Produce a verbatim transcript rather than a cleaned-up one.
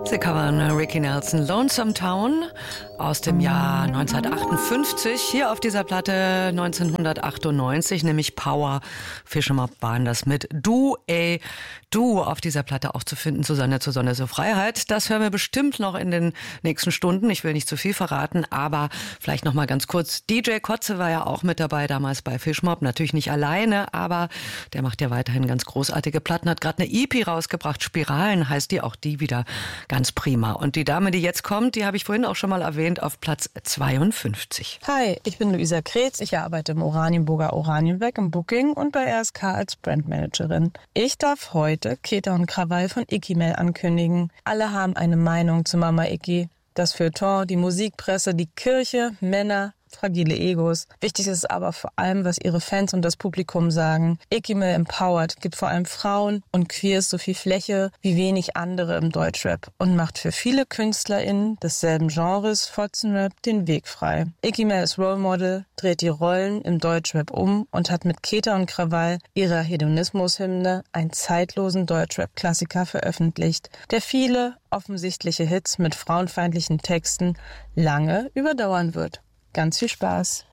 Sie covern Ricky Nelson Lonesome Town aus dem Jahr neunzehnhundertachtundfünfzig. Hier auf dieser Platte neunzehnhundertachtundneunzig, nämlich Power. Fischermob waren das mit Du, ey, Du auf dieser Platte auch zu finden. Susanne zur Sonne zur Freiheit. Das hören wir bestimmt noch in den nächsten Stunden. Ich will nicht zu viel verraten, aber vielleicht noch mal ganz kurz. D J Kotze war ja auch mit dabei damals bei Fischmob. Natürlich nicht alleine, aber der macht ja weiterhin ganz großartige Platten. Hat gerade eine E P rausgebracht. Spiralen heißt die, auch die wieder ganz prima. Und die Dame, die jetzt kommt, die habe ich vorhin auch schon mal erwähnt, auf Platz zweiundfünfzig. Hi, ich bin Luisa Kretz. Ich arbeite im Oranienburger Oranienwerk im Booking und bei R S K als Brandmanagerin. Ich darf heute Keter und Krawall von Icky-Mel ankündigen. Alle haben eine Meinung zu Mama Icky. Das Feuilleton, die Musikpresse, die Kirche, Männer, fragile Egos. Wichtig ist aber vor allem, was ihre Fans und das Publikum sagen. Icky-Mel empowert, gibt vor allem Frauen und Queers so viel Fläche wie wenig andere im Deutschrap und macht für viele KünstlerInnen desselben Genres, Fotzenrap, den Weg frei. Icky-Mel ist Role Model, dreht die Rollen im Deutschrap um und hat mit Keter und Krawall, ihrer Hedonismus-Hymne, einen zeitlosen Deutschrap-Klassiker veröffentlicht, der viele offensichtliche Hits mit frauenfeindlichen Texten lange überdauern wird. Ganz viel Spaß.